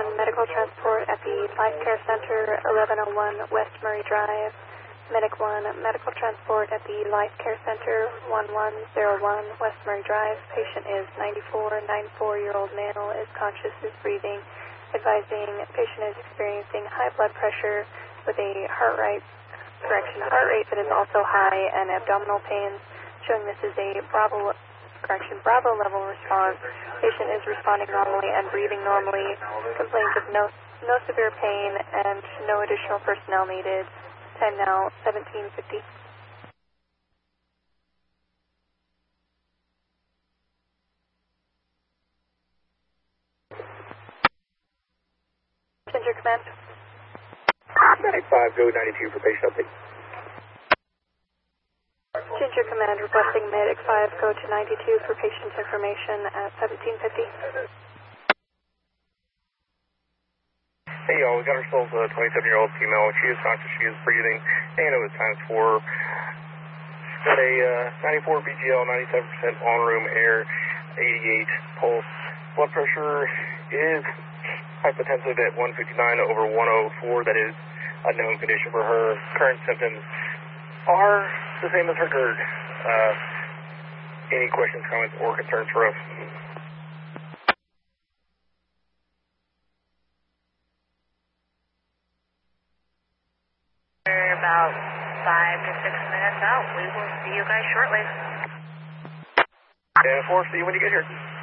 1 medical transport at the Life Care Center, 1101 West Murray Drive. Medic 1 medical transport at the Life Care Center, 1101 West Murray Drive. Patient is 94-year-old male, is conscious, is breathing. Advising patient is experiencing high blood pressure with a heart rate that is also high and abdominal pains, showing this is a Bravo level response. Patient is responding normally and breathing normally. Complains of no severe pain and no additional personnel needed. Time now 17:50. Ginger Command. Medic 5, go 92 for patient update. Ginger Command requesting Medic 5 go to 92 for patient information at 17:50. Hey y'all, we got ourselves a 27-year-old female. She is conscious, she is breathing, and it was ×4. She's got a 94 BGL, 97% on-room air, 88 pulse. Blood pressure is hypertensive at 159/104. That is a known condition for her. Current symptoms are the same as her GERD. Any questions, comments, or concerns for us? We're about 5 to 6 minutes out. We will see you guys shortly. And 4, see you when you get here.